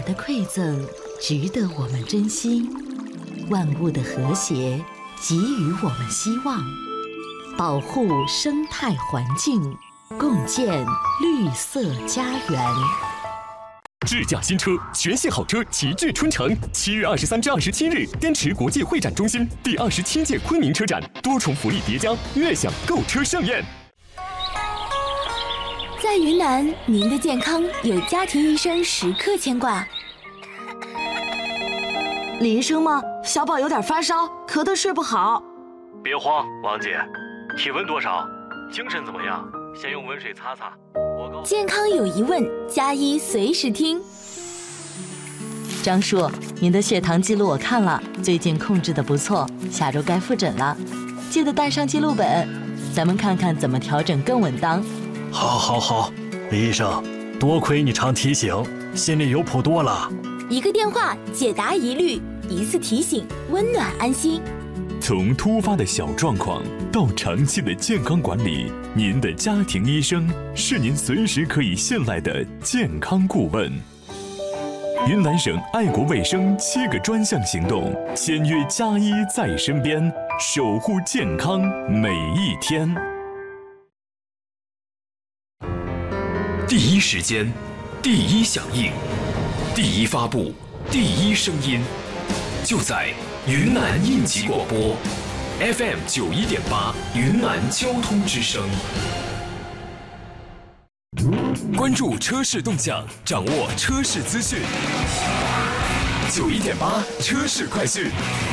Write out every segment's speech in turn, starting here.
的馈赠值得我们珍惜，万物的和谐给予我们希望，保护生态环境，共建绿色家园。 智驾新车，全系好车齐聚春城。7月23至27日，滇池国际会展中心第27届昆明车展，多重福利叠加，悦享购车盛宴。 在云南，您的健康有家庭医生时刻牵挂。 李医生吗？小宝有点发烧，咳得睡不好。 别慌，王姐，体温多少？精神怎么样？先用温水擦擦。 健康有疑问，加医随时听。 张叔，您的血糖记录我看了，最近控制得不错，下周该复诊了，记得带上记录本，咱们看看怎么调整更稳当。 好，李医生，多亏你常提醒，心里有谱多了。 一个电话解答疑虑，一次提醒温暖安心。 从突发的小状况到长期的健康管理，您的家庭医生是您随时可以信赖的健康顾问。云南省爱国卫生7个专项行动，签约家医在身边，守护健康每一天。 第一时间，第一响应，第一发布，第一声音，就在云南应急广播 FM 91.8云南交通之声。关注车市动向，掌握车市资讯。91.8车市快讯。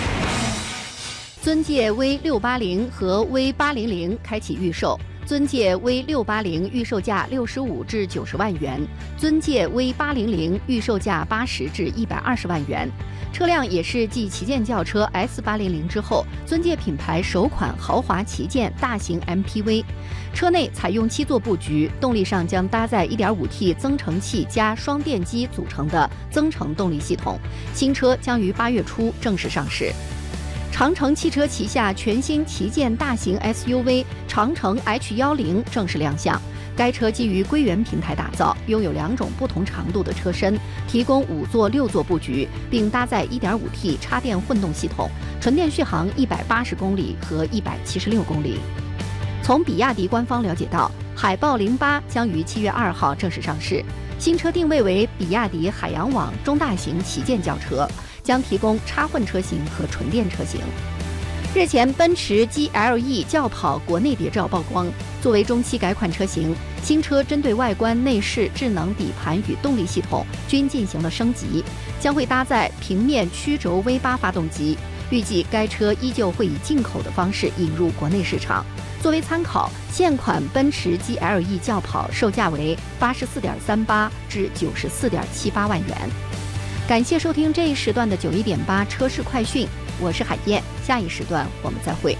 尊界 V680和 V800开启预售。尊界 V680预售价65至90万元，尊界 V800预售价80至120万元。车辆也是继旗舰轿车 S800之后，尊界品牌首款豪华旗舰大型 MPV。车内采用7座布局，动力上将搭载 1.5T 增程器加双电机组成的增程动力系统。新车将于8月初正式上市。长城汽车旗下全新旗舰大型 SUV 长城 H10正式亮相。该车基于归元平台打造，拥有2种不同长度的车身，提供5座、6座布局，并搭载 1.5T 插电混动系统，纯电续航180公里和176公里。从比亚迪官方了解到，海豹08将于7月2号正式上市。新车定位为比亚迪海洋网中大型旗舰轿车，将提供插混车型和纯电车型。日前，奔驰 GLE 轿跑国内谍照曝光，作为中期改款车型，新车针对外观、内饰、智能底盘与动力系统均进行了升级，将会搭载平面曲轴 V8 发动机。预计该车依旧会以进口的方式引入国内市场。作为参考，现款奔驰 GLE 轿跑售价为84.38至94.78万元。感谢收听这一时段的91.8车市快讯，我是海燕，下一时段我们再会。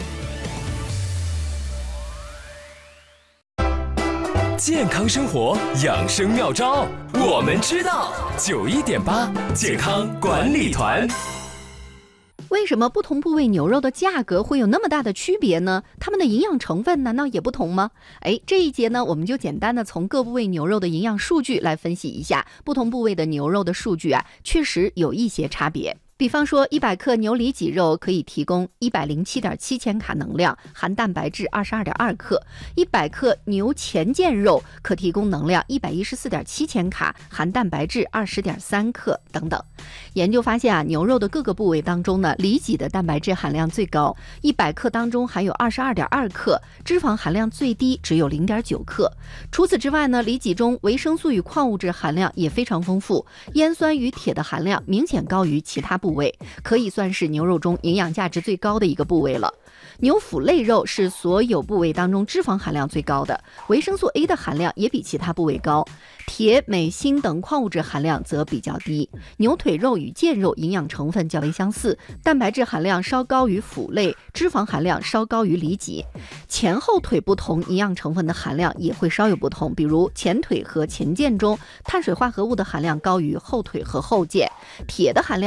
健康生活养生妙招，我们知道。91.8健康管理团。 为什么不同部位牛肉的价格会有那么大的区别呢？它们的营养成分难道也不同吗？这一节呢，我们就简单的从各部位牛肉的营养数据来分析一下，不同部位的牛肉的数据确实有一些差别。比方说100克牛里脊肉可以提供107.7千卡能量，含蛋白质22.2克；100克牛前腱肉可提供能量114.7千卡，含蛋白质20.3克等等。研究发现牛肉的各个部位当中呢，里脊的蛋白质含量最高，100克当中含有22.2克，脂肪含量最低只有0.9克。除此之外呢，里脊中维生素与矿物质含量也非常丰富，烟酸与铁的含量明显高于其他部位，可以算是牛肉中营养价值最高的一个部位了。牛腹肋肉是所有部位当中脂肪含量最高的，维生素 A 的含量也比其他部位高，铁、镁、锌等矿物质含量则比较低。牛腿肉与腱肉营养成分较为相似，蛋白质含量稍高于腹肋，脂肪含量稍高于里脊。前后腿不同，营养成分的含量也会稍有不同，比如前腿和前腱中碳水化合物的含量高于后腿和后腱，铁的含量则稍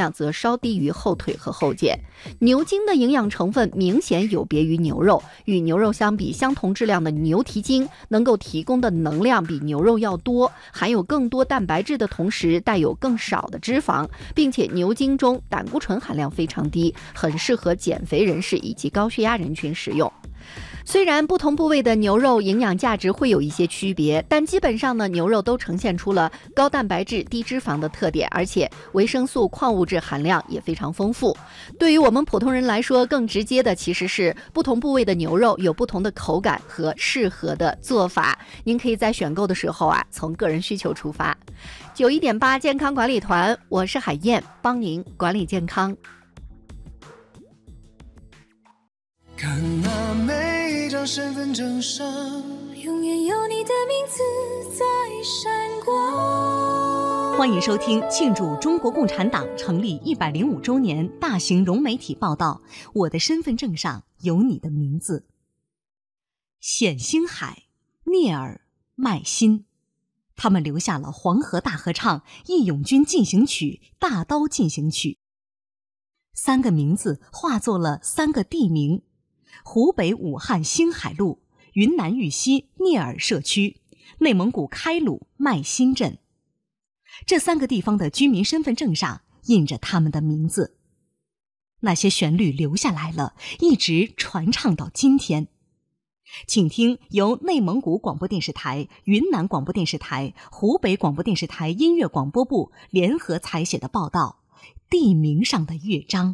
稍低于后腿和后肩。牛筋的营养成分明显有别于牛肉，与牛肉相比，相同质量的牛蹄筋能够提供的能量比牛肉要多，含有更多蛋白质的同时带有更少的脂肪，并且牛筋中胆固醇含量非常低，很适合减肥人士以及高血压人群食用。虽然不同部位的牛肉营养价值会有一些区别，但基本上呢，牛肉都呈现出了高蛋白质、低脂肪的特点，而且维生素、矿物质含量也非常丰富。对于我们普通人来说，更直接的其实是不同部位的牛肉有不同的口感和适合的做法。您可以在选购的时候从个人需求出发。91.8健康管理团，我是海燕，帮您管理健康。 看那每一张身份证上，永远有你的名字在闪光。 欢迎收听庆祝中国共产党成立105周年大型融媒体报道《我的身份证上有你的名字》。冼星海、聂耳、麦辛，他们留下了《黄河大合唱》《义勇军进行曲》《大刀进行曲》。3个名字化作了3个地名：湖北武汉星海路、云南玉溪聂耳社区、内蒙古开鲁麦辛镇。这3个地方的居民身份证上印着他们的名字。那些旋律留下来了，一直传唱到今天。请听由内蒙古广播电视台、云南广播电视台、湖北广播电视台音乐广播部联合采写的报道《地名上的乐章》。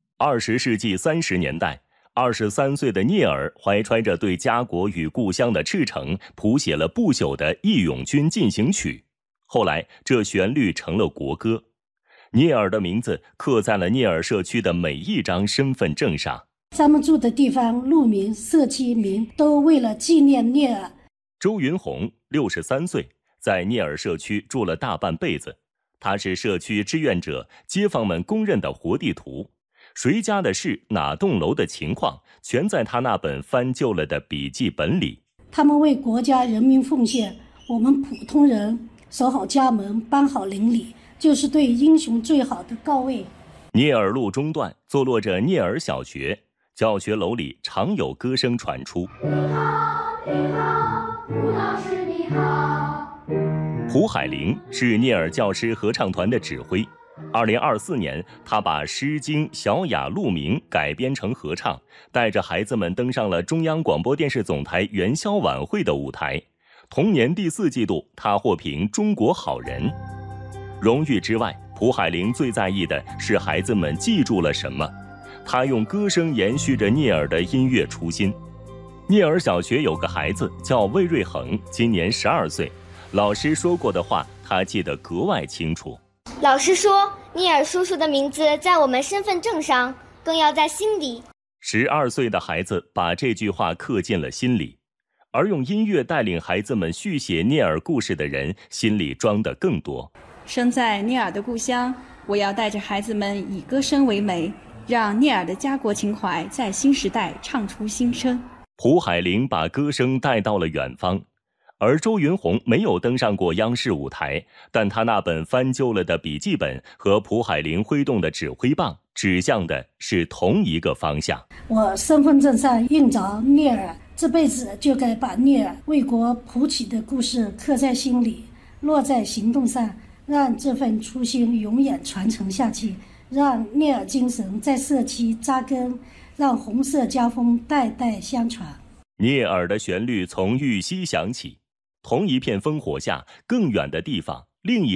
20世纪30年代，23岁的聂耳怀揣着对家国与故乡的赤诚，谱写了不朽的《义勇军进行曲》。后来，这旋律成了国歌。聂耳的名字刻在了聂耳社区的每一张身份证上。 咱们住的地方、路名、社区名都为了纪念聂耳。 周云红63岁，在聂耳社区住了大半辈子。他是社区志愿者，街坊们公认的活地图。谁家的事、哪栋楼的情况，全在他那本翻旧了的笔记本里。 他们为国家人民奉献，我们普通人守好家门、搬好邻里，就是对英雄最好的告慰。 聂耳路中段坐落着聂耳小学，教学楼里常有歌声传出。你好，你好，吴老师你好。蒲海玲是聂耳教师合唱团的指挥。2024年，他把《诗经·小雅·鹿鸣》改编成合唱，带着孩子们登上了中央广播电视总台元宵晚会的舞台。同年第4季度，他获评中国好人。荣誉之外，蒲海玲最在意的是孩子们记住了什么。他用歌声延续着聂耳的音乐初心。聂耳小学有个孩子叫魏瑞恒，今年12岁。老师说过的话，他记得格外清楚。 老师说，聂耳叔叔的名字在我们身份证上，更要在心里。 12岁的孩子把这句话刻进了心里，而用音乐带领孩子们续写聂耳故事的人，心里装得更多。 生在聂耳的故乡，我要带着孩子们以歌声为媒，让聂耳的家国情怀在新时代唱出新声。 蒲海玲把歌声带到了远方。而周云红没有登上过央视舞台，但他那本翻旧了的笔记本和蒲海玲挥动的指挥棒指向的是同一个方向。 我身份证上印着聂耳，这辈子就该把聂耳为国谱曲的故事刻在心里，落在行动上，让这份初心永远传承下去，让聂耳精神在社区扎根，让红色家风代代相传。 聂耳的旋律从玉溪响起。同一片烽火下，更远的地方，另一